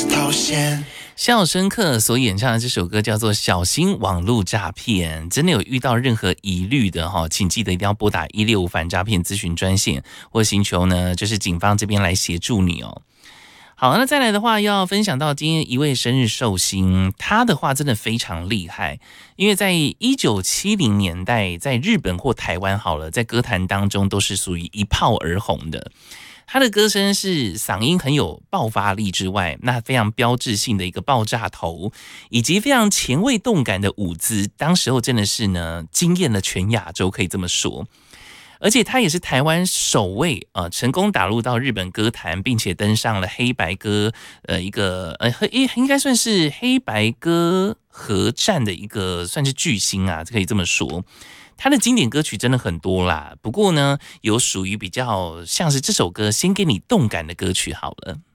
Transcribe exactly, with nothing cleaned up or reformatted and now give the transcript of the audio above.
头衔。 肖申克所演唱的这首歌叫做《小心网络诈骗》，真的有遇到任何疑虑的哈，请记得一定要拨打一六五反诈骗咨询专线，或寻求呢就是警方这边来协助你哦。好，那再来的话要分享到今天一位生日寿星，他的话真的非常厉害，因为在一九七零年代，在日本或台湾好了，在歌坛当中都是属于一炮而红的。他的歌声是嗓音很有爆发力之外，那非常标志性的一个爆炸头，以及非常前卫动感的舞姿，当时候真的是呢惊艳了全亚洲，可以这么说。而且他也是台湾首位呃成功打入到日本歌坛，并且登上了黑白歌呃一个呃应该算是黑白歌合战的一个算是巨星啊，可以这么说。他的经典歌曲真的很多啦，不过呢，有属于比较像是这首歌先给你动感的歌曲好了。